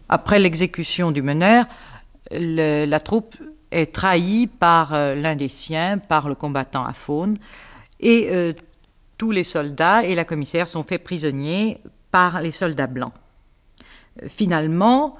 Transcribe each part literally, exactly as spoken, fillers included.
Après l'exécution du meneur, le, la troupe est trahie par euh, l'un des siens, par le combattant à faune, et euh, tous les soldats et la commissaire sont faits prisonniers par les soldats blancs. Euh, finalement,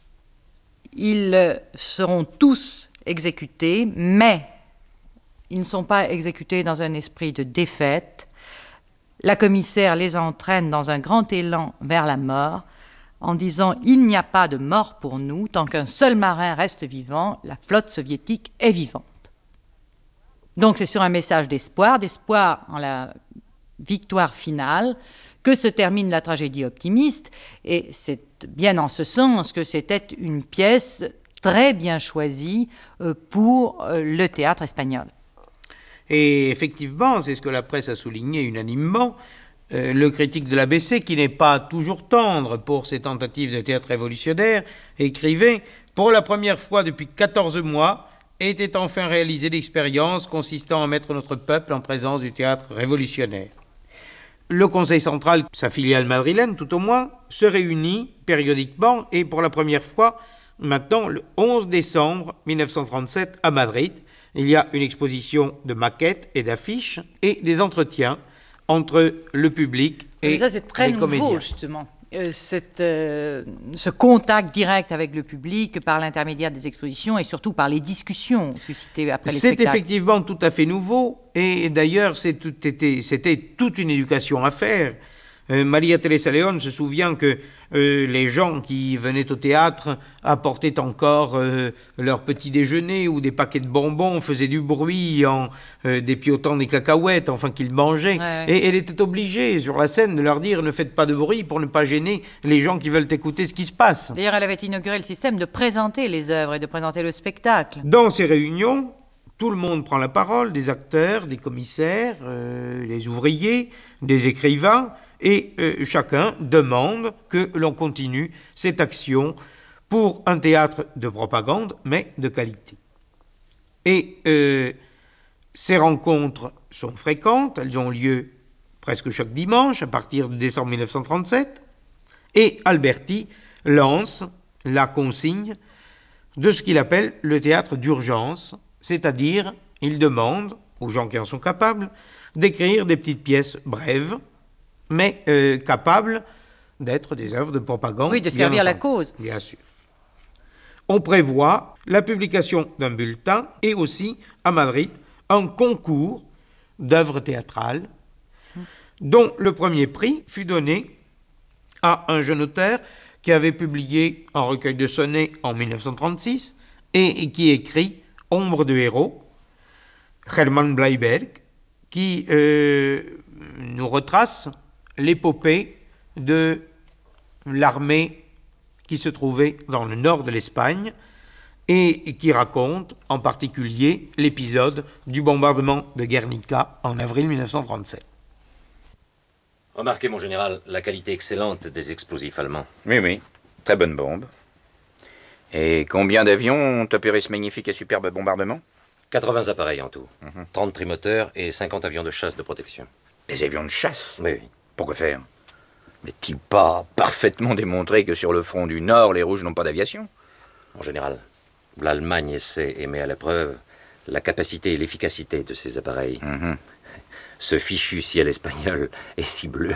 ils seront tous exécutés, mais ils ne sont pas exécutés dans un esprit de défaite. La commissaire les entraîne dans un grand élan vers la mort, en disant « Il n'y a pas de mort pour nous, tant qu'un seul marin reste vivant, la flotte soviétique est vivante. » Donc c'est sur un message d'espoir, d'espoir en la victoire finale, que se termine la tragédie optimiste, et c'est bien en ce sens que c'était une pièce très bien choisie pour le théâtre espagnol. Et effectivement, c'est ce que la presse a souligné unanimement, euh, le critique de l'A B C, qui n'est pas toujours tendre pour ses tentatives de théâtre révolutionnaire, écrivait « Pour la première fois depuis quatorze mois, était enfin réalisée l'expérience consistant à mettre notre peuple en présence du théâtre révolutionnaire. » Le Conseil central, sa filiale madrilène tout au moins, se réunit périodiquement et pour la première fois, maintenant le onze décembre mille neuf cent trente-sept à Madrid, il y a une exposition de maquettes et d'affiches et des entretiens entre le public et les comédiens. Ça, c'est très nouveau, justement. Euh, cette, euh, ce contact direct avec le public par l'intermédiaire des expositions et surtout par les discussions suscitées après les spectacles. C'est effectivement tout à fait nouveau et d'ailleurs c'était toute une éducation à faire. Euh, Maria Teresa León se souvient que euh, les gens qui venaient au théâtre apportaient encore euh, leur petit déjeuner ou des paquets de bonbons, faisaient du bruit en euh, dépiotant des cacahuètes, enfin qu'ils mangeaient. Ouais, ouais. Et elle était obligée sur la scène de leur dire « ne faites pas de bruit pour ne pas gêner les gens qui veulent écouter ce qui se passe ». D'ailleurs, elle avait inauguré le système de présenter les œuvres et de présenter le spectacle. Dans ces réunions, tout le monde prend la parole, des acteurs, des commissaires, euh, les ouvriers, des écrivains, et euh, chacun demande que l'on continue cette action pour un théâtre de propagande, mais de qualité. Et euh, ces rencontres sont fréquentes, elles ont lieu presque chaque dimanche, à partir de décembre mille neuf cent trente-sept, et Alberti lance la consigne de ce qu'il appelle le théâtre d'urgence, c'est-à-dire, il demande aux gens qui en sont capables d'écrire des petites pièces brèves, mais euh, capables d'être des œuvres de propagande. Oui, de servir entendu, la cause. Bien sûr. On prévoit la publication d'un bulletin et aussi, à Madrid, un concours d'œuvres théâtrales dont le premier prix fut donné à un jeune auteur qui avait publié un recueil de sonnets en mille neuf cent trente-six et qui écrit « Ombre de héros », Hermann Bleiberg, qui euh, nous retrace l'épopée de l'armée qui se trouvait dans le nord de l'Espagne et qui raconte en particulier l'épisode du bombardement de Guernica en avril mille neuf cent trente-sept. Remarquez, mon général, la qualité excellente des explosifs allemands. Oui, oui, très bonne bombe. Et combien d'avions ont opéré ce magnifique et superbe bombardement? quatre-vingts appareils en tout, mm-hmm. trente trimoteurs et cinquante avions de chasse de protection. Des avions de chasse? Oui, oui. Pourquoi faire? N'est-il pas parfaitement démontré que sur le front du Nord, les Rouges n'ont pas d'aviation? En général, l'Allemagne essaie et met à l'épreuve la capacité et l'efficacité de ces appareils. Mm-hmm. Ce fichu ciel espagnol est si bleu.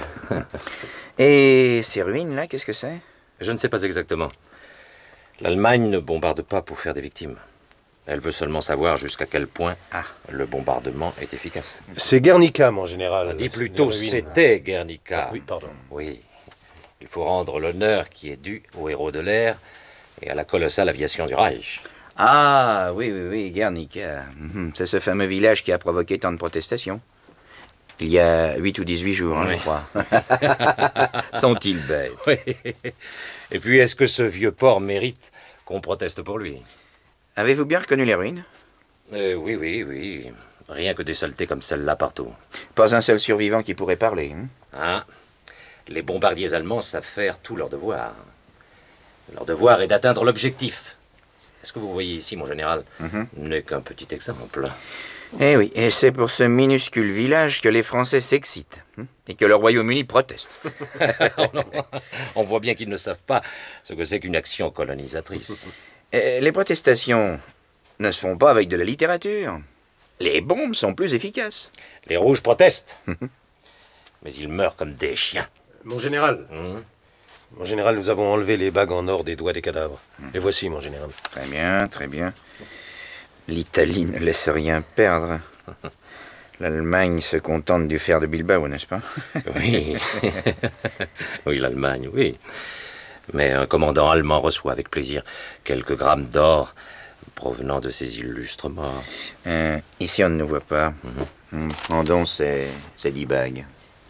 Et ces ruines-là, qu'est-ce que c'est? Je ne sais pas exactement. L'Allemagne ne bombarde pas pour faire des victimes. Elle veut seulement savoir jusqu'à quel point ah. le bombardement est efficace. C'est Guernica, mon général. On dit plutôt c'était Guernica. Ah, oui, pardon. Oui. Il faut rendre l'honneur qui est dû aux héros de l'air et à la colossale aviation du Reich. Ah, oui, oui, oui, Guernica. Mm-hmm. C'est ce fameux village qui a provoqué tant de protestations. Il y a huit ou dix-huit jours, hein, oui. je crois. Sont-ils bêtes? Oui. Et puis, est-ce que ce vieux port mérite qu'on proteste pour lui? Avez-vous bien reconnu les ruines? euh, Oui, oui, oui. Rien que des saletés comme celle-là partout. Pas un seul survivant qui pourrait parler. Hein? Ah, les bombardiers allemands savent faire tout leur devoir. Leur devoir est d'atteindre l'objectif. Est-ce que vous voyez ici, mon général, mm-hmm. n'est qu'un petit exemple. Eh oui, et c'est pour ce minuscule village que les Français s'excitent, hein, et que le Royaume-Uni proteste. On voit bien qu'ils ne savent pas ce que c'est qu'une action colonisatrice. Et les protestations ne se font pas avec de la littérature. Les bombes sont plus efficaces. Les rouges protestent, mais ils meurent comme des chiens. Mon général, Hum. mon général, nous avons enlevé les bagues en or des doigts des cadavres. Les voici, mon général. Très bien, très bien. L'Italie ne laisse rien perdre. L'Allemagne se contente du fer de Bilbao, n'est-ce pas? Oui, oui, l'Allemagne, oui. Mais un commandant allemand reçoit avec plaisir quelques grammes d'or provenant de ces illustres morts. Euh, ici, on ne nous voit pas. Mm-hmm. Prendons ces, ces dix bagues.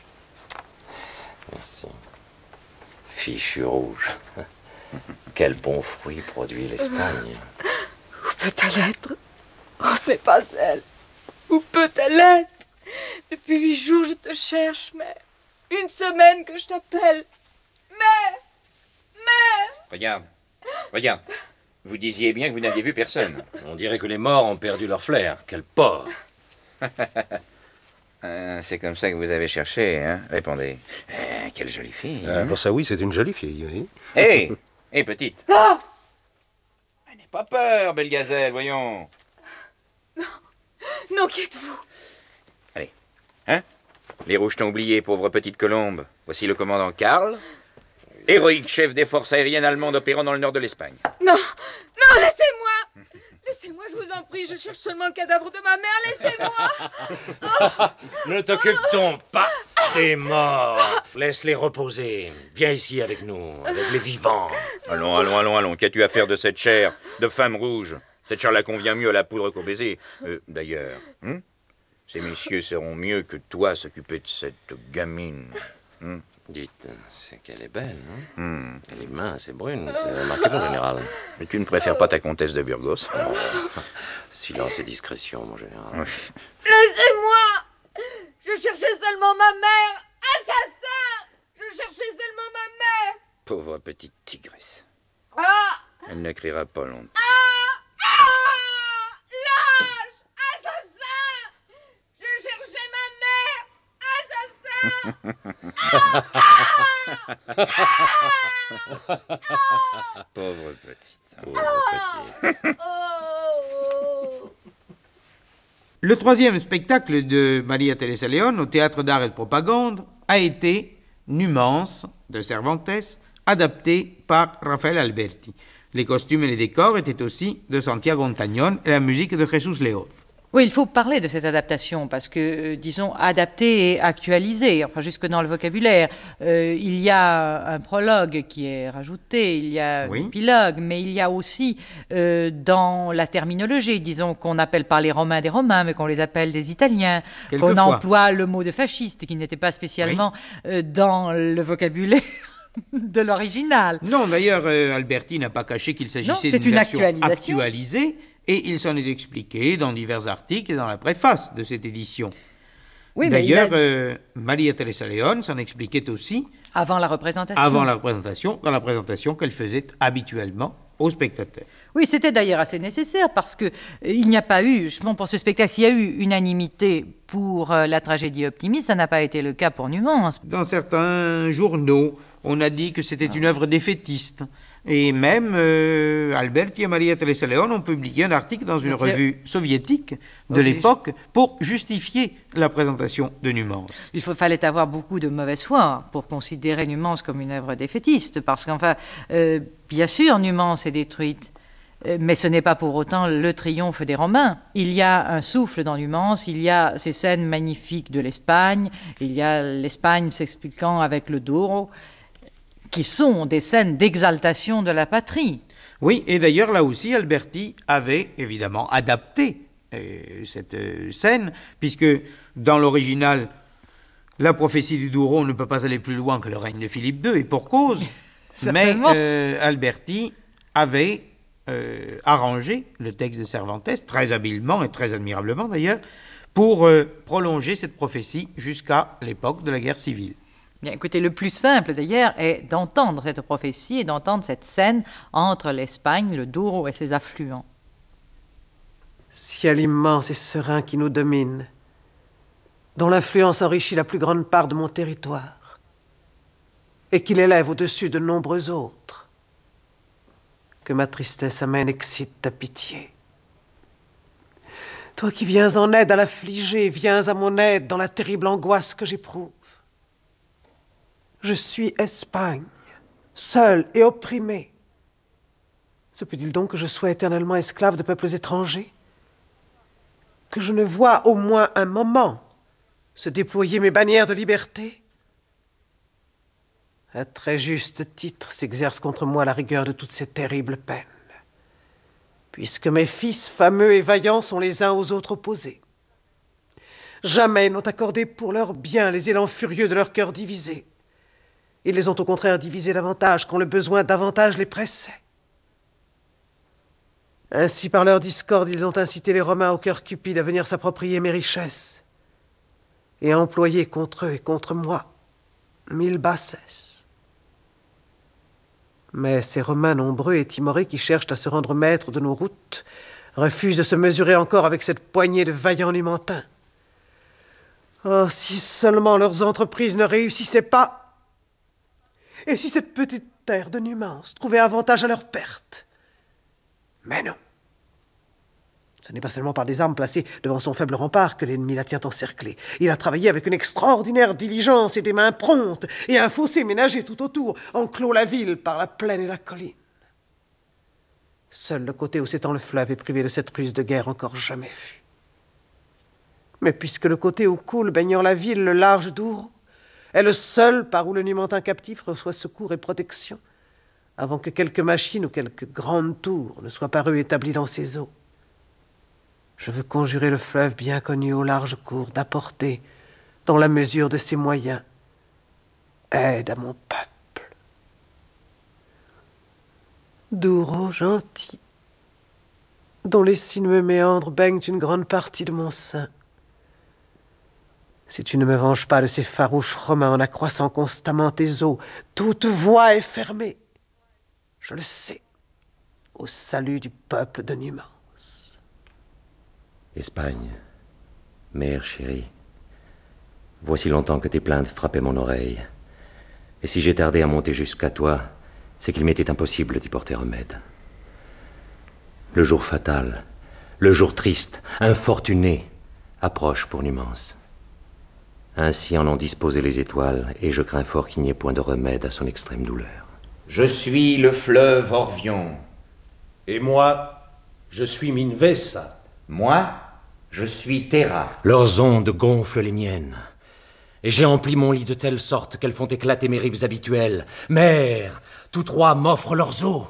Merci. Fichu rouge. Quel bon fruit produit l'Espagne. Où peut-elle être? Oh, ce n'est pas elle. Où peut-elle être? Depuis huit jours, je te cherche, mais une semaine que je t'appelle. Mais, mais... Regarde, regarde. Vous disiez bien que vous n'aviez vu personne. On dirait que les morts ont perdu leur flair. Quel porc. Euh, c'est comme ça que vous avez cherché, hein? Répondez. Euh, quelle jolie fille. Euh, Hein? pour ça, oui, c'est une jolie fille, oui. Hé, hé, petite. Ah! N'aie pas peur, belle gazelle, voyons. Non, qui êtes-vous? Allez, hein? Les rouges t'ont oublié, pauvre petite colombe. Voici le commandant Karl, héroïque chef des forces aériennes allemandes opérant dans le nord de l'Espagne. Non, non, laissez-moi! Laissez-moi, je vous en prie, je cherche seulement le cadavre de ma mère, laissez-moi! Ne t'occupe-t-on pas des morts? Laisse-les reposer. Viens ici avec nous, avec les vivants. Allons, allons, allons, allons. Qu'as-tu à faire de cette chair de femme rouge? Cette chair-là convient mieux à la poudre qu'au baiser. Euh, D'ailleurs, hein? Ces messieurs seront mieux que toi s'occuper de cette gamine. Hein? Dites, c'est qu'elle est belle, hein? Hmm. Elle est mince et brune, vous avez remarqué, mon général? Mais tu ne préfères pas ta comtesse de Burgos? Silence et discrétion, mon général. Oui. Laissez-moi! Je cherchais seulement ma mère! Assassin! Je cherchais seulement ma mère! Pauvre petite tigresse. Ah! Elle ne criera pas longtemps. Ah! Ah! Lâche! Assassin! Je cherchais ma mère! Assassin! Pauvre petite. Pauvre petite. Oh! Le troisième spectacle de Maria Teresa León au Théâtre d'Art et de Propagande a été Numance de Cervantes, adapté par Rafael Alberti. Les costumes et les décors étaient aussi de Santiago Ontañón et la musique de Jesús Leoz. Oui, il faut parler de cette adaptation parce que, euh, disons, adapter et actualiser, enfin jusque dans le vocabulaire. Euh, il y a un prologue qui est rajouté, il y a Oui. un épilogue, mais il y a aussi euh, dans la terminologie, disons, qu'on n'appelle pas les Romains des Romains, mais qu'on les appelle des Italiens, qu'on Quelquefois. emploie le mot de fasciste qui n'était pas spécialement euh, dans le vocabulaire de l'original. Non, d'ailleurs, euh, Alberti n'a pas caché qu'il Non, s'agissait c'est d'une une version actualisation. actualisée, et il s'en est expliqué dans divers articles et dans la préface de cette édition. Oui, mais il a- D'ailleurs, euh, Maria Teresa León s'en expliquait aussi avant la représentation. avant la représentation, dans la présentation qu'elle faisait habituellement aux spectateurs. Oui, c'était d'ailleurs assez nécessaire parce que euh, il n'y a pas eu, bon, pour ce spectacle, s'il y a eu unanimité pour euh, la tragédie optimiste, ça n'a pas été le cas pour Numance. Dans certains journaux, on a dit que c'était une œuvre défaitiste. Et même euh, Alberti et Maria Teresa León ont publié un article dans une C'est- revue soviétique de Oblige. l'époque pour justifier la présentation de Numance. Il faut, fallait avoir beaucoup de mauvaise foi pour considérer Numance comme une œuvre défaitiste, parce qu'enfin, euh, bien sûr, Numance est détruite, euh, mais ce n'est pas pour autant le triomphe des Romains. Il y a un souffle dans Numance, il y a ces scènes magnifiques de l'Espagne, il y a l'Espagne s'expliquant avec le Douro, qui sont des scènes d'exaltation de la patrie. Oui, et d'ailleurs, là aussi, Alberti avait évidemment adapté euh, cette euh, scène, puisque dans l'original, la prophétie du Douro ne peut pas aller plus loin que le règne de Philippe deux, et pour cause. Mais Certainement. euh, Alberti avait euh, arrangé le texte de Cervantes, très habilement et très admirablement d'ailleurs, pour euh, prolonger cette prophétie jusqu'à l'époque de la guerre civile. Bien, écoutez, le plus simple d'ailleurs est d'entendre cette prophétie et d'entendre cette scène entre l'Espagne, le Douro et ses affluents. ciel immense et serein qui nous domine, dont l'influence enrichit la plus grande part de mon territoire, et qui l'élève au-dessus de nombreux autres, que ma tristesse amène excite ta pitié. Toi qui viens en aide à l'affligé, viens à mon aide dans la terrible angoisse que j'éprouve. Je suis Espagne, seule et opprimée. Se peut-il donc que je sois éternellement esclave de peuples étrangers? Que je ne vois au moins un moment se déployer mes bannières de liberté? À très juste titre s'exerce contre moi la rigueur de toutes ces terribles peines, puisque mes fils fameux et vaillants sont les uns aux autres opposés. Jamais ils n'ont accordé pour leur bien les élans furieux de leur cœur divisé. Ils les ont au contraire divisés davantage quand le besoin davantage les pressait. Ainsi, par leur discorde, ils ont incité les Romains au cœur cupide à venir s'approprier mes richesses et à employer contre eux et contre moi mille bassesses. Mais ces Romains nombreux et timorés qui cherchent à se rendre maîtres de nos routes refusent de se mesurer encore avec cette poignée de vaillants numantins. Oh, si seulement leurs entreprises ne réussissaient pas, et si cette petite terre de Numance trouvait avantage à leur perte. Mais non. Ce n'est pas seulement par des armes placées devant son faible rempart que l'ennemi la tient encerclée. Il a travaillé avec une extraordinaire diligence et des mains promptes, et un fossé ménagé tout autour enclôt la ville par la plaine et la colline. Seul le côté où s'étend le fleuve est privé de cette ruse de guerre encore jamais vue. Mais puisque le côté où coule, baignant la ville, le large Douro, est le seul par où le Numantin captif reçoit secours et protection, avant que quelque machine ou quelque grande tour ne soit parue établie dans ses eaux, je veux conjurer le fleuve bien connu au large cours d'apporter, dans la mesure de ses moyens, aide à mon peuple. Douro gentil, dont les sinueux méandres baignent une grande partie de mon sein. Si tu ne me venges pas de ces farouches Romains en accroissant constamment tes eaux, toute voie est fermée, je le sais, au salut du peuple de Numance. Espagne, mère chérie, voici longtemps que tes plaintes frappaient mon oreille. Et si j'ai tardé à monter jusqu'à toi, c'est qu'il m'était impossible d'y porter remède. Le jour fatal, le jour triste, infortuné, approche pour Numance. Ainsi en ont disposé les étoiles, et je crains fort qu'il n'y ait point de remède à son extrême douleur. Je suis le fleuve Orvion. Et moi, je suis Minvesa. Moi, je suis Terra. Leurs ondes gonflent les miennes, et j'ai empli mon lit de telle sorte qu'elles font éclater mes rives habituelles. Mère, tous trois m'offrent leurs eaux.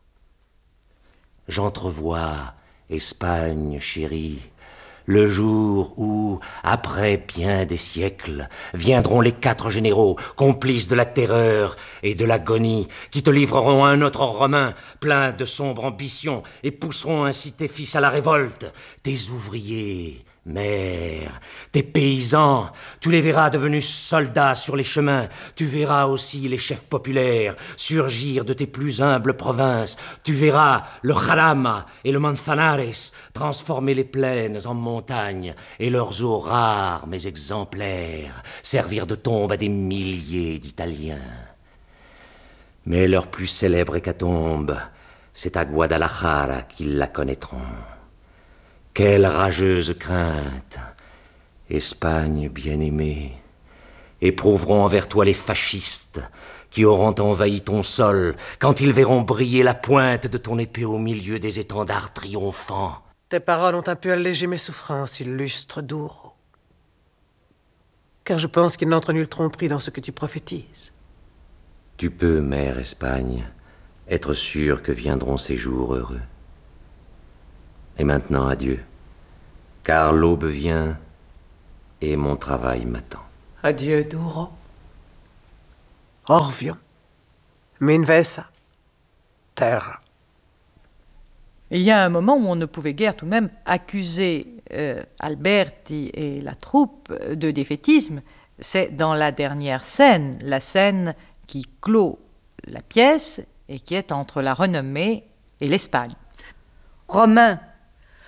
J'entrevois, Espagne chérie, le jour où, après bien des siècles, viendront les quatre généraux, complices de la terreur et de l'agonie, qui te livreront un autre Romain, plein de sombres ambitions, et pousseront ainsi tes fils à la révolte, tes ouvriers, mère, tes paysans, tu les verras devenus soldats sur les chemins, tu verras aussi les chefs populaires surgir de tes plus humbles provinces, tu verras le Jarama et le Manzanares transformer les plaines en montagnes et leurs eaux rares mais exemplaires servir de tombe à des milliers d'Italiens. Mais leur plus célèbre hécatombe, c'est à Guadalajara qu'ils la connaîtront. Quelle rageuse crainte, Espagne bien-aimée, éprouveront envers toi les fascistes qui auront envahi ton sol quand ils verront briller la pointe de ton épée au milieu des étendards triomphants. Tes paroles ont un peu allégé mes souffrances, illustre Douro. Car je pense qu'il n'entre nulle tromperie dans ce que tu prophétises. Tu peux, mère Espagne, être sûre que viendront ces jours heureux. Et maintenant, adieu, car l'aube vient et mon travail m'attend. Adieu, Douro. Orvion. Minvesa. Terra. Il y a un moment où on ne pouvait guère tout de même accuser euh, Alberti et la troupe de défaitisme. C'est dans la dernière scène, la scène qui clôt la pièce et qui est entre la renommée et l'Espagne. Romains,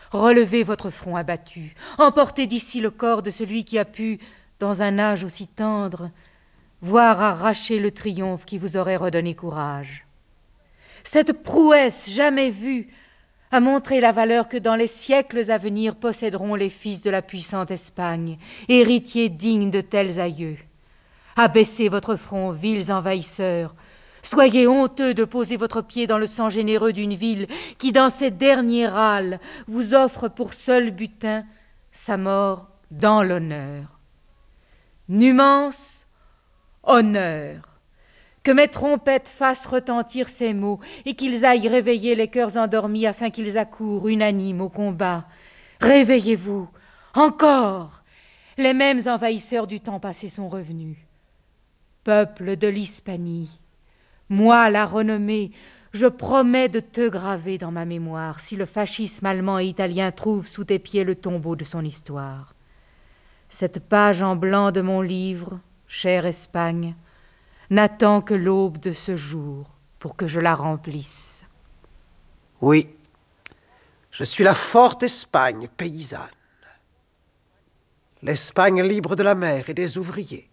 relevez votre front abattu, emportez d'ici le corps de celui qui a pu, dans un âge aussi tendre, voir arracher le triomphe qui vous aurait redonné courage. Cette prouesse jamais vue a montré la valeur que dans les siècles à venir posséderont les fils de la puissante Espagne, héritiers dignes de tels aïeux. Abaissez votre front, vils envahisseurs. Soyez honteux de poser votre pied dans le sang généreux d'une ville qui, dans ses derniers râles, vous offre pour seul butin sa mort dans l'honneur. Numance, honneur. Que mes trompettes fassent retentir ces mots et qu'ils aillent réveiller les cœurs endormis afin qu'ils accourent unanimes au combat. Réveillez-vous, encore. Les mêmes envahisseurs du temps passé sont revenus. Peuple de l'Hispanie, moi, la renommée, je promets de te graver dans ma mémoire si le fascisme allemand et italien trouve sous tes pieds le tombeau de son histoire. Cette page en blanc de mon livre, chère Espagne, n'attend que l'aube de ce jour pour que je la remplisse. Oui, je suis la forte Espagne paysanne. L'Espagne libre de la mer et des ouvriers.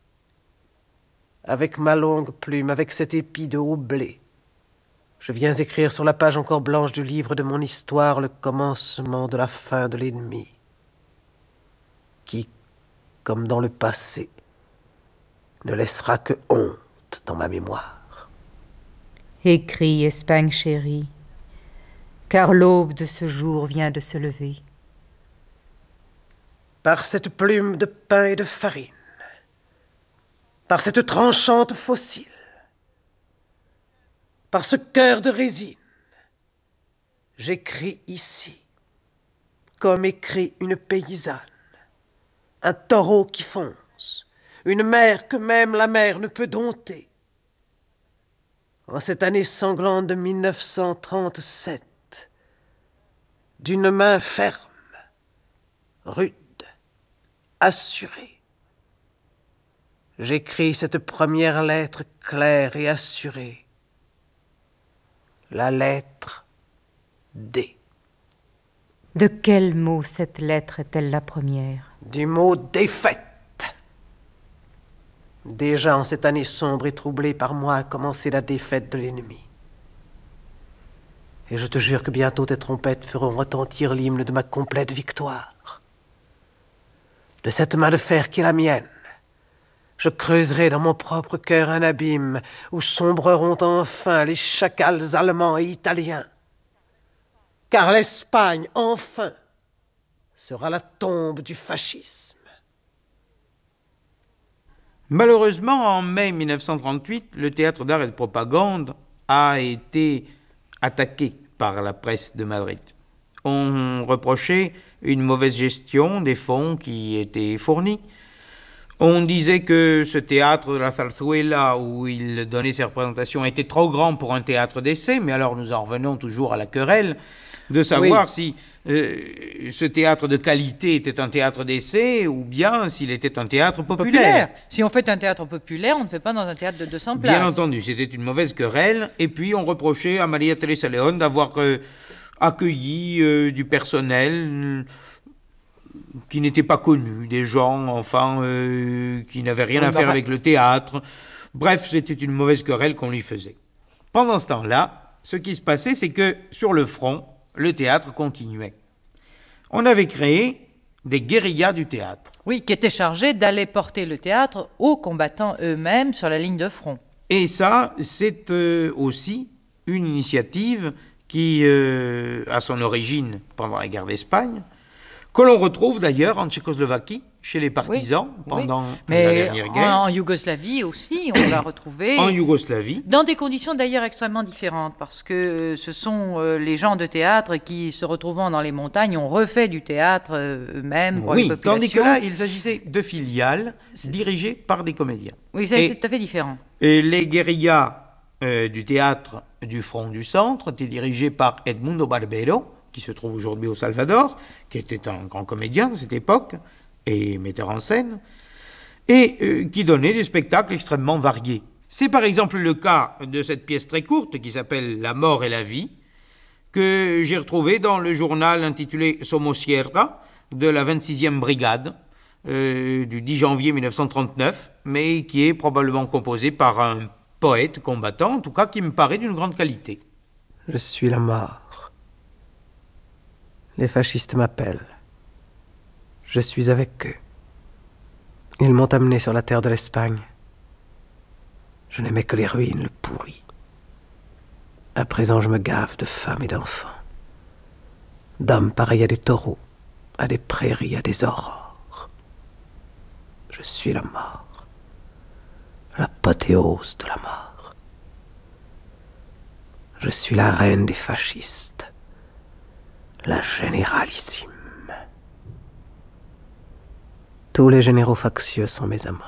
Avec ma longue plume, avec cet épi de haut blé, je viens écrire sur la page encore blanche du livre de mon histoire le commencement de la fin de l'ennemi, qui, comme dans le passé, ne laissera que honte dans ma mémoire. Écris, Espagne chérie, car l'aube de ce jour vient de se lever. Par cette plume de pain et de farine, par cette tranchante fossile, par ce cœur de résine, j'écris ici, comme écrit une paysanne, un taureau qui fonce, une mer que même la mer ne peut dompter. En cette année sanglante de mille neuf cent trente-sept, d'une main ferme, rude, assurée, j'écris cette première lettre claire et assurée, la lettre D. De quel mot cette lettre est-elle la première? Du mot défaite. Déjà en cette année sombre et troublée par moi a commencé la défaite de l'ennemi. Et je te jure que bientôt tes trompettes feront retentir l'hymne de ma complète victoire. De cette main de fer qui est la mienne, je creuserai dans mon propre cœur un abîme où sombreront enfin les chacals allemands et italiens. Car l'Espagne, enfin, sera la tombe du fascisme. Malheureusement, en mai mille neuf cent trente-huit, le théâtre d'art et de propagande a été attaqué par la presse de Madrid. On reprochait une mauvaise gestion des fonds qui étaient fournis. On disait que ce théâtre de la Zarzuela, où il donnait ses représentations, était trop grand pour un théâtre d'essai, mais alors nous en revenons toujours à la querelle de savoir oui. si euh, ce théâtre de qualité était un théâtre d'essai ou bien s'il était un théâtre populaire. populaire. Si on fait un théâtre populaire, on ne fait pas dans un théâtre de deux cents places. Bien entendu, c'était une mauvaise querelle. Et puis on reprochait à Maria Teresa León d'avoir euh, accueilli euh, du personnel euh, qui n'était pas connu, des gens, enfin, euh, qui n'avaient rien on à faire avec le théâtre. Bref, c'était une mauvaise querelle qu'on lui faisait. Pendant ce temps-là, ce qui se passait, c'est que sur le front, le théâtre continuait. On avait créé des guérillas du théâtre. Oui, qui étaient chargés d'aller porter le théâtre aux combattants eux-mêmes sur la ligne de front. Et ça, c'est euh, aussi une initiative qui euh, a son origine pendant la guerre d'Espagne, que l'on retrouve d'ailleurs en Tchécoslovaquie, chez les partisans, oui, pendant oui. Mais la dernière guerre. En, en Yougoslavie aussi, on l'a retrouvé. En Yougoslavie. Dans des conditions d'ailleurs extrêmement différentes, parce que ce sont euh, les gens de théâtre qui, se retrouvant dans les montagnes, ont refait du théâtre euh, eux-mêmes pour oui, les populations. Tandis que là, il s'agissait de filiales dirigées par des comédiens. Oui, c'est tout à fait différent. Et les guérillas euh, du théâtre du Front du Centre étaient dirigés par Edmundo Barbero, qui se trouve aujourd'hui au Salvador, qui était un grand comédien de cette époque, et metteur en scène, et euh, qui donnait des spectacles extrêmement variés. C'est par exemple le cas de cette pièce très courte qui s'appelle « La mort et la vie », que j'ai retrouvé dans le journal intitulé Somosierra de la vingt-sixième brigade euh, du dix janvier mille neuf cent trente-neuf, mais qui est probablement composé par un poète combattant, en tout cas qui me paraît d'une grande qualité. Je suis la mort. Les fascistes m'appellent. Je suis avec eux. Ils m'ont amené sur la terre de l'Espagne. Je n'aimais que les ruines, le pourri. À présent, je me gave de femmes et d'enfants. D'hommes pareils à des taureaux, à des prairies, à des aurores. Je suis la mort. L'apothéose de la mort. Je suis la reine des fascistes. La généralissime. Tous les généraux factieux sont mes amants.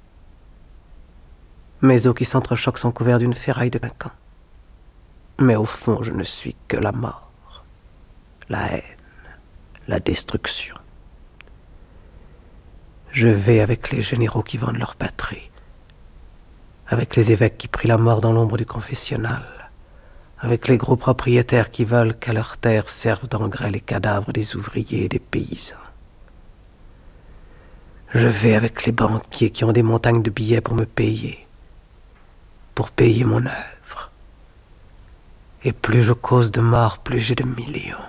Mes os qui s'entrechoquent sont couverts d'une ferraille de quinquan. Mais au fond, je ne suis que la mort, la haine, la destruction. Je vais avec les généraux qui vendent leur patrie, avec les évêques qui prient la mort dans l'ombre du confessionnal, avec les gros propriétaires qui veulent qu'à leurs terres servent d'engrais les cadavres des ouvriers et des paysans. Je vais avec les banquiers qui ont des montagnes de billets pour me payer, pour payer mon œuvre. Et plus je cause de morts, plus j'ai de millions.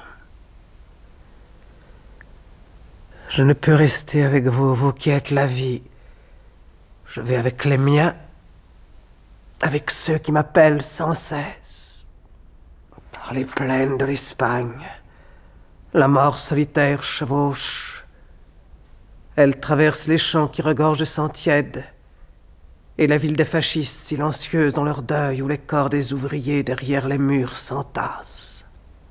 Je ne peux rester avec vous, vous qui êtes la vie. Je vais avec les miens, avec ceux qui m'appellent sans cesse. Par les plaines de l'Espagne, la mort solitaire chevauche. Elle traverse les champs qui regorgent de sang tiède, et la ville des fascistes silencieuse dans leur deuil où les corps des ouvriers derrière les murs s'entassent.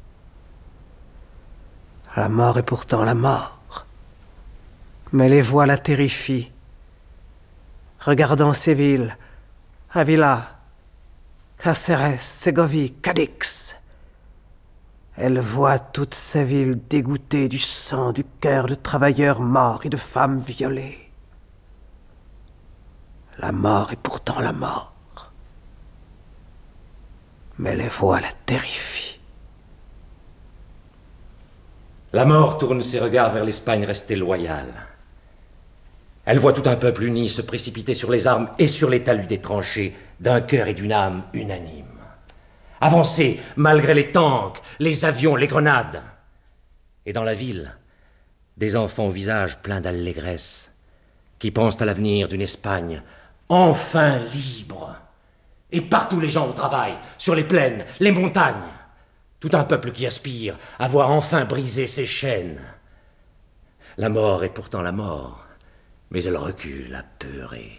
La mort est pourtant la mort, mais les voix la terrifient. Regardant ces villes, Avila, Cáceres, Ségovie, Cadix, elle voit toutes ces villes dégoûtées du sang, du cœur de travailleurs morts et de femmes violées. La mort est pourtant la mort. Mais les voix la terrifient. La mort tourne ses regards vers l'Espagne restée loyale. Elle voit tout un peuple uni se précipiter sur les armes et sur les talus des tranchées d'un cœur et d'une âme unanimes. Avancer malgré les tanks, les avions, les grenades. Et dans la ville, des enfants au visage plein d'allégresse qui pensent à l'avenir d'une Espagne enfin libre. Et partout les gens au travail, sur les plaines, les montagnes. Tout un peuple qui aspire à voir enfin briser ses chaînes. La mort est pourtant la mort, mais elle recule apeurée.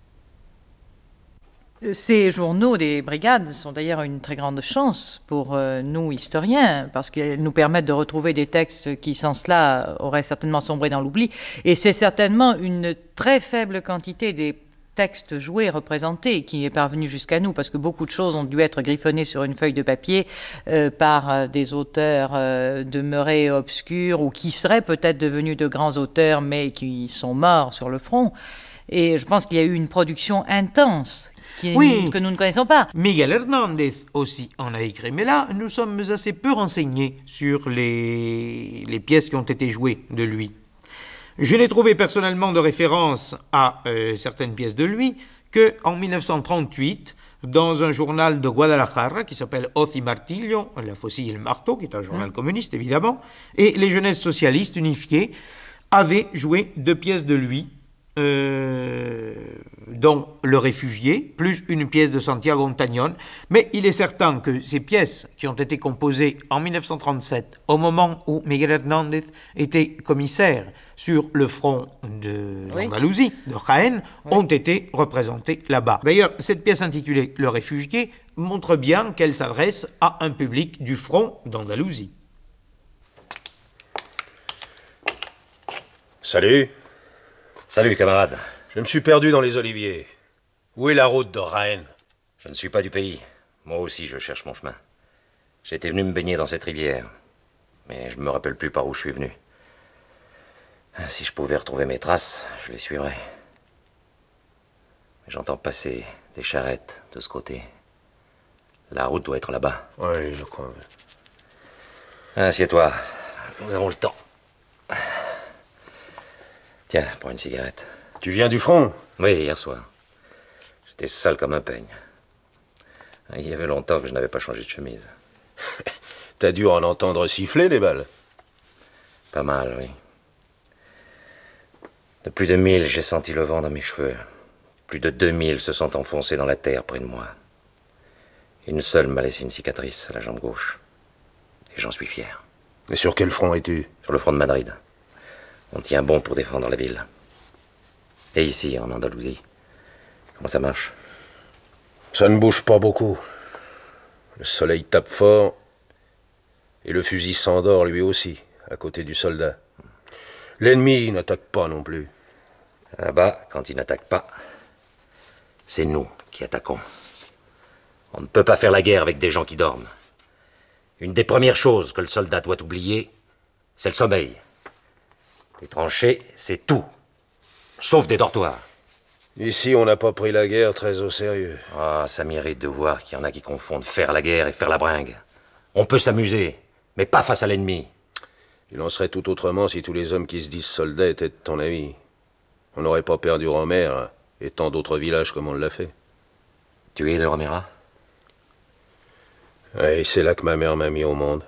Ces journaux des brigades sont d'ailleurs une très grande chance pour euh, nous historiens, parce qu'ils nous permettent de retrouver des textes qui, sans cela, auraient certainement sombré dans l'oubli. Et c'est certainement une très faible quantité des texte joué, représenté, qui est parvenu jusqu'à nous, parce que beaucoup de choses ont dû être griffonnées sur une feuille de papier euh, par euh, des auteurs euh, demeurés obscurs ou qui seraient peut-être devenus de grands auteurs, mais qui sont morts sur le front. Et je pense qu'il y a eu une production intense qui, oui, que nous ne connaissons pas. Miguel Hernández aussi en a écrit, mais là, nous sommes assez peu renseignés sur les, les pièces qui ont été jouées de lui. Je n'ai trouvé personnellement de référence à euh, certaines pièces de lui qu'en mille neuf cent trente-huit, dans un journal de Guadalajara qui s'appelle Hoz y Martillo, la faucille et le marteau, qui est un journal mmh. communiste évidemment, et les jeunesses socialistes unifiées avaient joué deux pièces de lui, euh, dont Le Réfugié, plus une pièce de Santiago Ontañón. Mais il est certain que ces pièces qui ont été composées en mille neuf cent trente-sept, au moment où Miguel Hernández était commissaire sur le front de l'Andalousie, oui. de Jaén, oui. ont été représentées là-bas. D'ailleurs, cette pièce intitulée Le Réfugié montre bien qu'elle s'adresse à un public du front d'Andalousie. Salut. Salut, camarade. Je me suis perdu dans les oliviers. Où est la route de Jaén? Je ne suis pas du pays. Moi aussi, je cherche mon chemin. J'étais venu me baigner dans cette rivière. Mais je ne me rappelle plus par où je suis venu. Si je pouvais retrouver mes traces, je les suivrais. Mais j'entends passer des charrettes de ce côté. La route doit être là-bas. Oui, je crois. Assieds-toi. Nous avons le temps. Tiens, prends une cigarette. Tu viens du front? Oui, hier soir. J'étais sale comme un peigne. Il y avait longtemps que je n'avais pas changé de chemise. T'as dû en entendre siffler, les balles. Pas mal, oui. De plus de mille, j'ai senti le vent dans mes cheveux. Plus de deux mille se sont enfoncés dans la terre près de moi. Une seule m'a laissé une cicatrice à la jambe gauche. Et j'en suis fier. Et sur quel front es-tu? Sur le front de Madrid. On tient bon pour défendre la ville. Et ici, en Andalousie, comment ça marche? Ça ne bouge pas beaucoup. Le soleil tape fort, et le fusil s'endort lui aussi, à côté du soldat. L'ennemi n'attaque pas non plus. Là-bas, quand il n'attaque pas, c'est nous qui attaquons. On ne peut pas faire la guerre avec des gens qui dorment. Une des premières choses que le soldat doit oublier, c'est le sommeil. Les tranchées, c'est tout, sauf des dortoirs. Ici, on n'a pas pris la guerre très au sérieux. Ah, ça mérite de voir qu'il y en a qui confondent faire la guerre et faire la bringue. On peut s'amuser, mais pas face à l'ennemi. Il en serait tout autrement si tous les hommes qui se disent soldats étaient de ton avis. On n'aurait pas perdu Romer et tant d'autres villages comme on l'a fait. Tu es de Romera? Oui, c'est là que ma mère m'a mis au monde.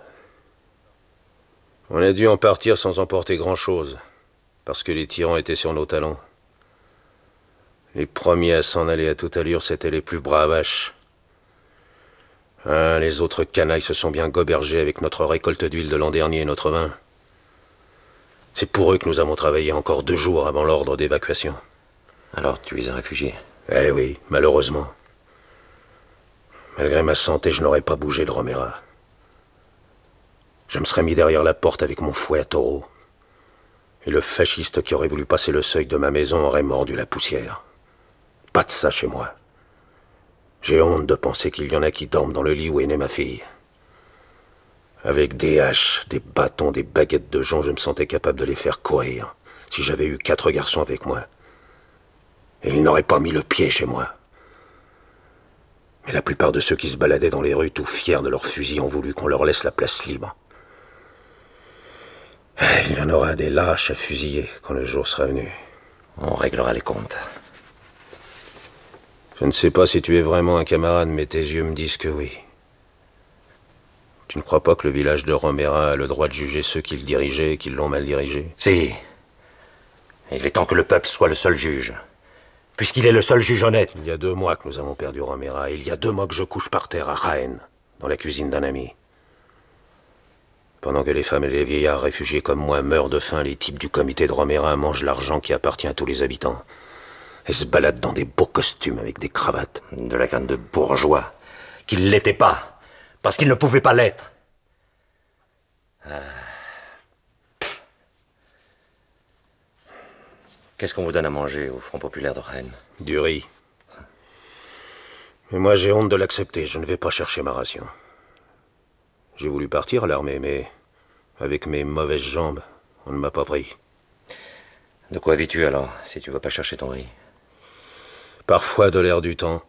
On a dû en partir sans emporter grand-chose, parce que les tyrans étaient sur nos talons. Les premiers à s'en aller à toute allure, c'étaient les plus bravaches. Ah, les autres canailles se sont bien gobergés avec notre récolte d'huile de l'an dernier et notre vin. C'est pour eux que nous avons travaillé encore deux jours avant l'ordre d'évacuation. Alors tu es un réfugié? Eh oui, malheureusement. Malgré ma santé, je n'aurais pas bougé de Romera. Je me serais mis derrière la porte avec mon fouet à taureau. Et le fasciste qui aurait voulu passer le seuil de ma maison aurait mordu la poussière. Pas de ça chez moi. J'ai honte de penser qu'il y en a qui dorment dans le lit où est née ma fille. Avec des haches, des bâtons, des baguettes de jonc, je me sentais capable de les faire courir, si j'avais eu quatre garçons avec moi. Et ils n'auraient pas mis le pied chez moi. Mais la plupart de ceux qui se baladaient dans les rues, tout fiers de leurs fusils, ont voulu qu'on leur laisse la place libre. Il y en aura des lâches à fusiller quand le jour sera venu. On réglera les comptes. Je ne sais pas si tu es vraiment un camarade, mais tes yeux me disent que oui. Tu ne crois pas que le village de Romera a le droit de juger ceux qui le dirigeaient et qui l'ont mal dirigé? Si. Il est temps que le peuple soit le seul juge. Puisqu'il est le seul juge honnête. Il y a deux mois que nous avons perdu Romera, et il y a deux mois que je couche par terre à Jaén, dans la cuisine d'un ami. Pendant que les femmes et les vieillards réfugiés comme moi meurent de faim, les types du comité de Romera mangent l'argent qui appartient à tous les habitants. Et se baladent dans des beaux costumes avec des cravates. De la canne de bourgeois. Qu'ils ne l'étaient pas. Parce qu'ils ne pouvaient pas l'être. Ah. Qu'est-ce qu'on vous donne à manger au Front populaire de Rennes? Du riz. Mais moi, j'ai honte de l'accepter. Je ne vais pas chercher ma ration. J'ai voulu partir à l'armée, mais avec mes mauvaises jambes, on ne m'a pas pris. De quoi vis-tu alors, si tu ne vas pas chercher ton riz? Parfois de l'air du temps.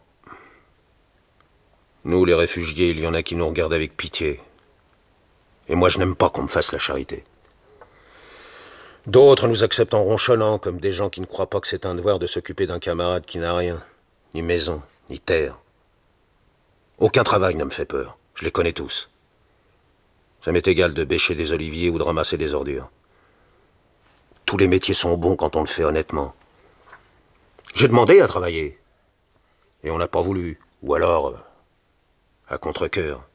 Nous, les réfugiés, il y en a qui nous regardent avec pitié. Et moi, je n'aime pas qu'on me fasse la charité. D'autres nous acceptent en ronchonnant, comme des gens qui ne croient pas que c'est un devoir de s'occuper d'un camarade qui n'a rien, ni maison, ni terre. Aucun travail ne me fait peur, je les connais tous. Ça m'est égal de bêcher des oliviers ou de ramasser des ordures. Tous les métiers sont bons quand on le fait honnêtement. J'ai demandé à travailler, et on n'a pas voulu, ou alors à contre-cœur.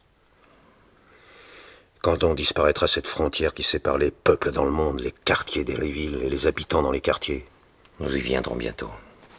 Quand on disparaîtra cette frontière qui sépare les peuples dans le monde, les quartiers des villes et les habitants dans les quartiers? Nous y viendrons bientôt.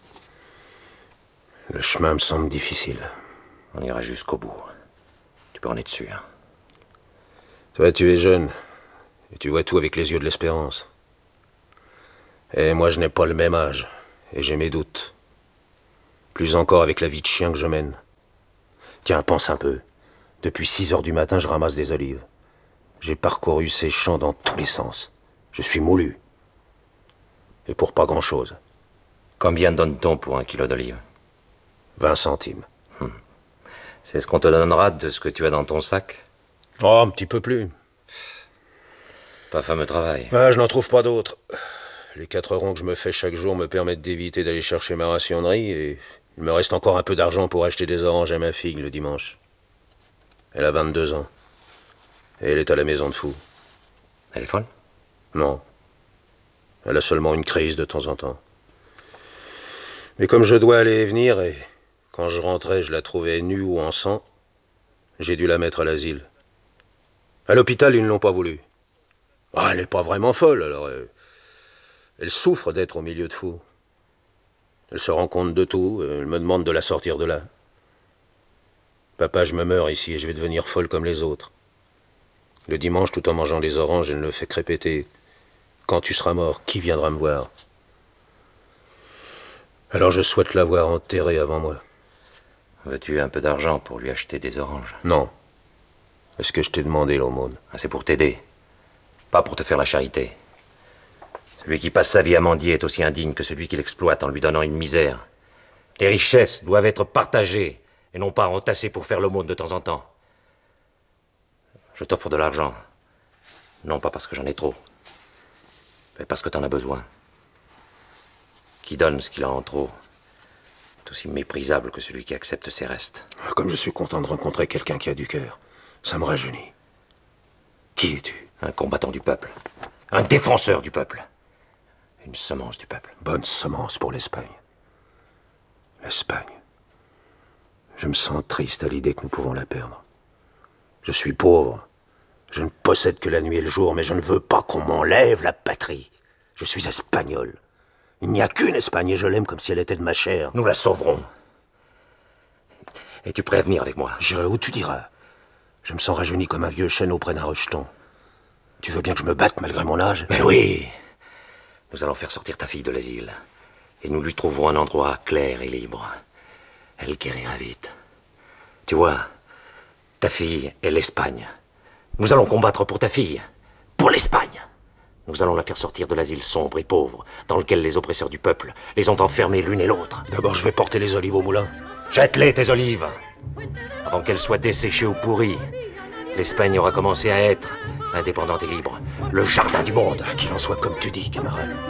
Le chemin me semble difficile. On ira jusqu'au bout. Tu peux en être sûr. Toi, tu es jeune, et tu vois tout avec les yeux de l'espérance. Et moi, je n'ai pas le même âge, et j'ai mes doutes. Plus encore avec la vie de chien que je mène. Tiens, pense un peu. Depuis six heures du matin, je ramasse des olives. J'ai parcouru ces champs dans tous les sens. Je suis moulu. Et pour pas grand-chose. Combien donne-t-on pour un kilo d'olives? Vingt centimes. Hum. C'est ce qu'on te donnera de ce que tu as dans ton sac? Oh, un petit peu plus. Pas fameux travail. Bah, je n'en trouve pas d'autres. Les quatre ronds que je me fais chaque jour me permettent d'éviter d'aller chercher ma ration de riz et il me reste encore un peu d'argent pour acheter des oranges à ma fille le dimanche. Elle a vingt-deux ans. Et elle est à la maison de fou. Elle est folle? Non. Elle a seulement une crise de temps en temps. Mais comme je dois aller et venir, et quand je rentrais, je la trouvais nue ou en sang, j'ai dû la mettre à l'asile. À l'hôpital, ils ne l'ont pas voulu. Ah, elle n'est pas vraiment folle, alors... Euh, elle souffre d'être au milieu de fous. Elle se rend compte de tout, elle me demande de la sortir de là. Papa, je me meurs ici et je vais devenir folle comme les autres. Le dimanche, tout en mangeant des oranges, elle me fait répéter « Quand tu seras mort, qui viendra me voir ?» Alors je souhaite la voir enterrée avant moi. Veux-tu un peu d'argent pour lui acheter des oranges? Non. Est-ce que je t'ai demandé l'aumône? Ah, c'est pour t'aider, pas pour te faire la charité. Celui qui passe sa vie à mendier est aussi indigne que celui qui l'exploite en lui donnant une misère. Les richesses doivent être partagées et non pas entassées pour faire l'aumône de temps en temps. Je t'offre de l'argent, non pas parce que j'en ai trop, mais parce que t'en as besoin. Qui donne ce qu'il a en trop est aussi méprisable que celui qui accepte ses restes. Comme je suis content de rencontrer quelqu'un qui a du cœur. Ça me rajeunit. Qui es-tu? Un combattant du peuple. Un défenseur du peuple. Une semence du peuple. Bonne semence pour l'Espagne. L'Espagne. Je me sens triste à l'idée que nous pouvons la perdre. Je suis pauvre. Je ne possède que la nuit et le jour, mais je ne veux pas qu'on m'enlève la patrie. Je suis espagnol. Il n'y a qu'une Espagne et je l'aime comme si elle était de ma chair. Nous la sauverons. Es-tu prêt à venir avec moi? J'irai où tu diras. Je me sens rajeuni comme un vieux chêne auprès d'un rejeton. Tu veux bien que je me batte malgré mon âge? Mais oui. Nous allons faire sortir ta fille de l'asile. Et nous lui trouverons un endroit clair et libre. Elle guérira vite. Tu vois, ta fille est l'Espagne. Nous allons combattre pour ta fille. Pour l'Espagne. Nous allons la faire sortir de l'asile sombre et pauvre, dans lequel les oppresseurs du peuple les ont enfermés l'une et l'autre. D'abord, je vais porter les olives au moulin. Jette-les, tes olives. Avant qu'elles soient desséchées ou pourries, l'Espagne aura commencé à être indépendante et libre. Le jardin du monde. Qu'il en soit comme tu dis, camarade.